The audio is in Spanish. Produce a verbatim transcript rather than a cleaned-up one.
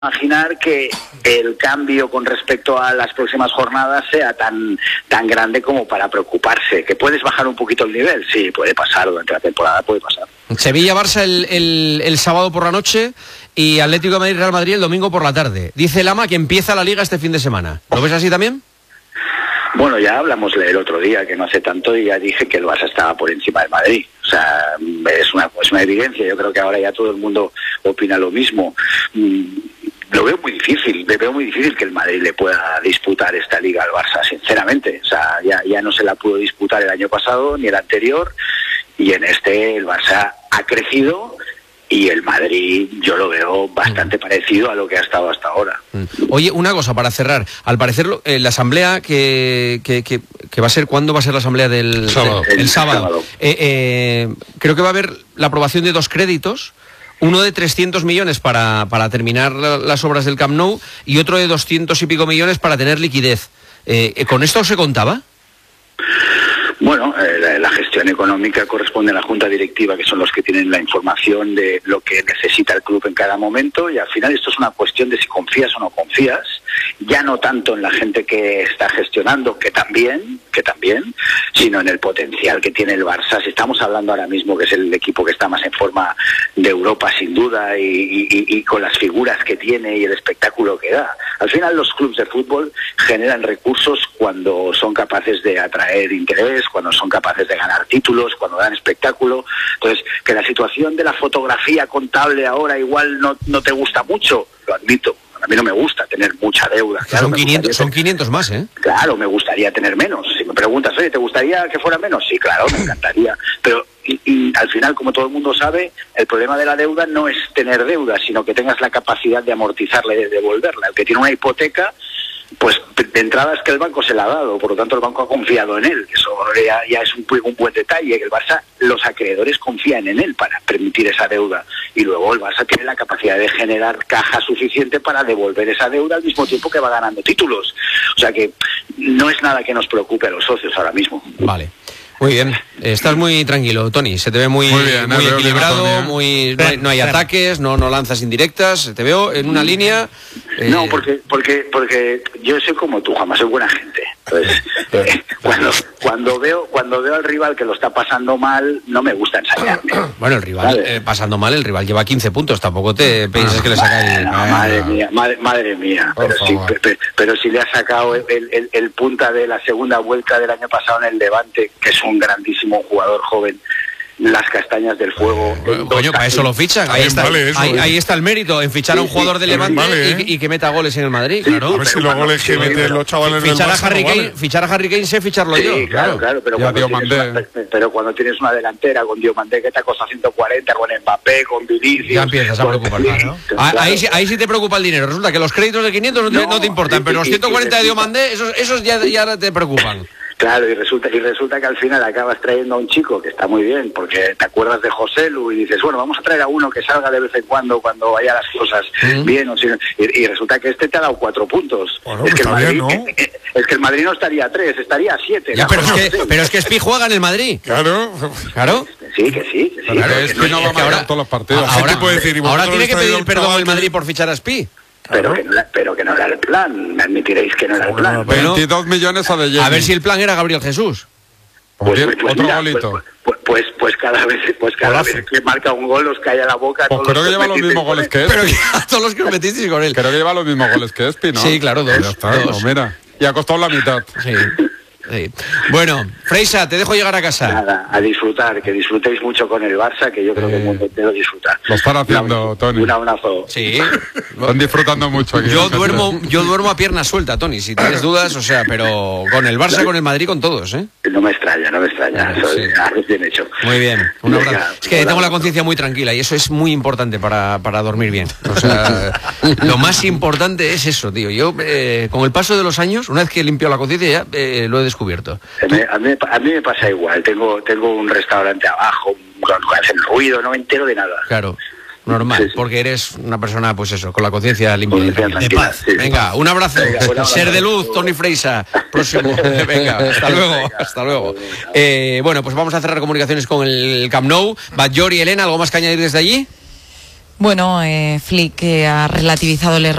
imaginar que el cambio con respecto a las próximas jornadas sea tan tan grande como para preocuparse. ¿Que puedes bajar un poquito el nivel? Sí, puede pasar, durante la temporada puede pasar. Sevilla-Barça el, el, el sábado por la noche y Atlético de Madrid-Real Madrid el domingo por la tarde. Dice Lama que empieza la Liga este fin de semana. ¿Lo ves así también? Bueno, ya hablamos el otro día, que no hace tanto, y ya dije que el Barça estaba por encima del Madrid. O sea, es una, es una evidencia. Yo creo que ahora ya todo el mundo opina lo mismo. Lo veo muy difícil, le veo muy difícil que el Madrid le pueda disputar esta Liga al Barça, sinceramente. O sea, ya, ya no se la pudo disputar el año pasado ni el anterior, y en este el Barça ha crecido y el Madrid yo lo veo bastante parecido a lo que ha estado hasta ahora. Oye, una cosa para cerrar. Al parecer eh, la asamblea que, que, que, que va a ser, ¿cuándo va a ser la asamblea del sábado? del, el sábado. sábado. Eh, eh, creo que va a haber la aprobación de dos créditos. Uno de trescientos millones para, para terminar las obras del Camp Nou y otro de doscientos y pico millones para tener liquidez. Eh, ¿Con esto se contaba? Bueno, eh, la, la gestión económica corresponde a la Junta Directiva, que son los que tienen la información de lo que necesita el club en cada momento, y al final esto es una cuestión de si confías o no confías, ya no tanto en la gente que está gestionando, que también, que también, sino en el potencial que tiene el Barça. Si estamos hablando ahora mismo que es el equipo que está más en forma de Europa, sin duda, y, y, y con las figuras que tiene y el espectáculo que da. Al final los clubes de fútbol generan recursos cuando son capaces de atraer interés, cuando son capaces de ganar títulos, cuando dan espectáculo. Entonces, que la situación de la fotografía contable ahora igual no, no te gusta mucho, lo admito. A mí no me gusta tener mucha deuda. Claro, son, quinientos, son quinientos más, ¿eh? Claro, me gustaría tener menos. Si me preguntas, oye, ¿te gustaría que fuera menos? Sí, claro, me encantaría. Pero y, y al final, como todo el mundo sabe, el problema de la deuda no es tener deuda, sino que tengas la capacidad de amortizarla y de devolverla. El que tiene una hipoteca, pues de entrada es que el banco se la ha dado, por lo tanto el banco ha confiado en él. Eso ya, ya es un, un buen detalle, que el Barça, los acreedores confían en él para permitir esa deuda, y luego el Barça tiene la capacidad de generar caja suficiente para devolver esa deuda al mismo tiempo que va ganando títulos. O sea que no es nada que nos preocupe a los socios ahora mismo. Vale. Muy bien, estás muy tranquilo, Tony, se te ve muy, muy, bien, muy equilibrado, bien, muy, no hay, no hay ataques, no, no lanzas indirectas, te veo en una línea... Eh... No, porque, porque, porque yo soy como tú, jamás soy buena gente. Entonces, eh, cuando, cuando, veo, cuando veo al rival que lo está pasando mal, no me gusta ensayarme. Bueno, el rival, eh, pasando mal, el rival lleva quince puntos, tampoco te piensas ah, que le saca el... No, madre mía, madre, madre mía, pero sí, pero, pero si le ha sacado el, el, el punta de la segunda vuelta del año pasado en el Levante, que es un grandísimo jugador joven, las castañas del fuego. Eh, coño, para eso lo fichan. Ahí está, vale eso, ahí, eh. ahí está el mérito, en fichar a un jugador de Levante vale, eh. y, y que meta goles en el Madrid. Sí, claro. A ver si los goles que meten los chavales fichar del a Harry Kane, vale. Fichar a Harry Kane sé ficharlo sí, yo. Claro, claro, claro pero, cuando una, pero cuando tienes una delantera con Diomandé que te ha costado ciento cuarenta, con Mbappé, con Vinicius... Ya empiezas a preocupar, ¿no? Claro. Ahí, ahí sí te preocupa el dinero. Resulta que los créditos de quinientos no te, no, no te importan, sí, pero los ciento cuarenta de Diomandé, esos, esos ya, ya te preocupan. Claro, y resulta, y resulta que al final acabas trayendo a un chico que está muy bien, porque te acuerdas de José Lu y dices, bueno, vamos a traer a uno que salga de vez en cuando, cuando vaya las cosas uh-huh. bien, o si, y, y resulta que este te ha dado cuatro puntos. Bueno, es, que el Madrid, bien, ¿no? es, es que el Madrid no estaría a tres, estaría a siete. Ya, pero, es que, pero es que Spi juega en el Madrid. Claro. Claro. Sí, que sí. Que sí claro, es que no va a marcar todos los partidos. Ahora, puede decir, ahora tiene que pedir perdón el Madrid por fichar a Spi. Pero que, no, pero que no era el plan, me admitiréis que no era el plan. veintidós millones a de Jenny. A ver si el plan era Gabriel Jesús. Pues, pues, pues, otro mira, golito. Pues, pues, pues, pues cada vez, pues cada vez que marca un gol os cae a la boca. Pues creo que lleva los mismos goles que Espi. Pero a todos los que os metisteis con él. Creo que lleva los mismos goles que Espi, ¿no? Sí, claro, dos. Ya está, dos. No, mira. Y ha costado la mitad. Sí. Sí. Bueno, Freisa, te dejo llegar a casa. Nada, a disfrutar, que disfrutéis mucho con el Barça, que yo creo eh, que el mundo entero disfruta. Lo están haciendo, un, Tony. Un abrazo. Sí. Están disfrutando mucho aquí. Yo duermo, yo duermo a pierna suelta, Tony, si tienes dudas, o sea, pero con el Barça, con el Madrid, con todos, ¿eh? No me extraña, no me extraña. Eso sí. Es bien hecho. Muy bien, un abrazo. Venga, es que tengo abrazo. La conciencia muy tranquila y eso es muy importante para, para dormir bien. O sea, lo más importante es eso, tío. Yo, eh, con el paso de los años, una vez que he limpiado la conciencia, ya eh, lo he descubierto. A mí, a mí me pasa igual, tengo tengo un restaurante abajo, hacen ruido, no me entero de nada. Claro, normal, sí, sí. Porque eres una persona, pues eso, con la conciencia limpia y tranquila. De paz. Sí, venga, un abrazo. Venga, un abrazo. Ser de luz, Tony Freisa. Próximo. Venga, hasta luego, venga, hasta luego. Eh, bueno, pues vamos a cerrar comunicaciones con el Camp Nou. Batllori, Elena, ¿algo más que añadir desde allí? Bueno, eh, Flick eh, ha relativizado el error